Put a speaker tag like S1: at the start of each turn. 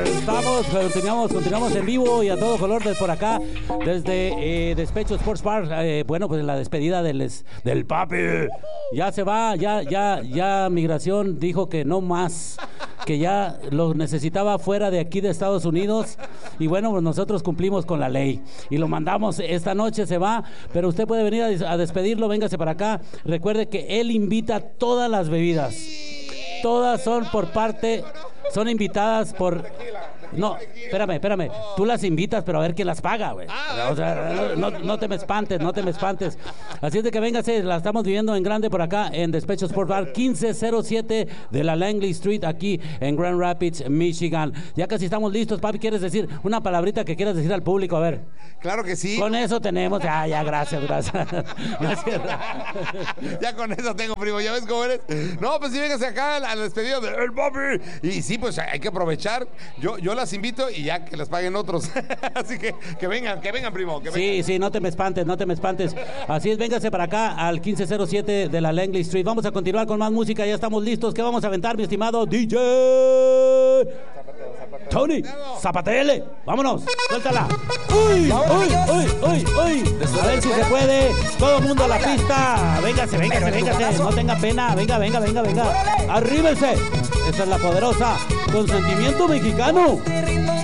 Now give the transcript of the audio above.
S1: Continuamos en vivo y a todo color desde por acá, desde Despecho Sports Bar. Bueno, pues la despedida del papi. Ya se va, ya Migración dijo que no más, que ya lo necesitaba fuera de aquí de Estados Unidos. Y bueno, pues nosotros cumplimos con la ley y lo mandamos. Esta noche se va, pero usted puede venir a despedirlo, véngase para acá. Recuerde que él invita todas las bebidas. Todas son son invitadas por... No, espérame. Tú las invitas, pero a ver quién las paga, güey. O sea, no te me espantes. Así es de que véngase, la estamos viviendo en grande por acá en Despecho Sport Bar 1507 de la Langley Street, aquí en Grand Rapids, Michigan. Ya casi estamos listos, papi. ¿Quieres decir una palabrita que quieras decir al público? A ver.
S2: Claro que sí.
S1: Con eso tenemos. Ya, gracias.
S2: Ya con eso tengo, primo. ¿Ya ves cómo eres? No, pues sí, véngase acá a la despedida del papi. Y sí, pues hay que aprovechar. Yo las invito y ya que las paguen otros. Así que vengan, primo.
S1: Sí, no te me espantes. Así es, véngase para acá al 1507 de la Langley Street. Vamos a continuar con más música, ya estamos listos. ¿Qué vamos a aventar, mi estimado DJ? Tony, zapatele, vámonos, suéltala. Uy. A ver si se puede. Todo el mundo a la pista. Véngase. No tenga pena. Venga. Arríbense. Esa es la poderosa Consentimiento Mexicano.